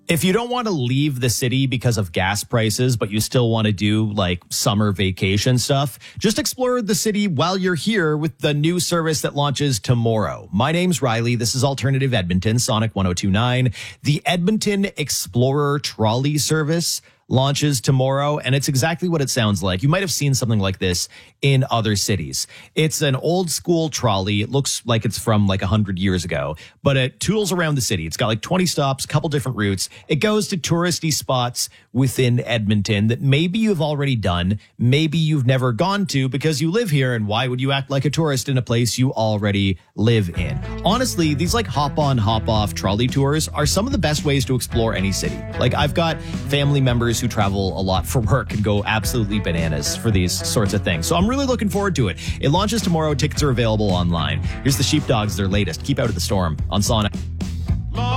If you don't want to leave the city because of gas prices, but you still want to do like summer vacation stuff, just explore the city while you're here with the new service that launches tomorrow. My name's Riley. This is Alternative Edmonton, Sonic 1029. The Edmonton Explorer Trolley Service launches tomorrow, and it's exactly what it sounds like. You might have seen something like this in other cities. It's an old school trolley. It looks like it's from like 100 years ago, but it tootles around the city. It's got like 20 stops, a couple different routes. It goes to touristy spots within Edmonton that maybe you've already done, maybe you've never gone to because you live here, and why would you act like a tourist in a place you already live in? Honestly, these like hop on, hop off trolley tours are some of the best ways to explore any city. Like, I've got family members who travel a lot for work and go absolutely bananas for these sorts of things. So I'm really looking forward to it. It launches tomorrow. Tickets are available online. Here's the Sheepdogs, their latest. Keep Out of the Storm on Sonic.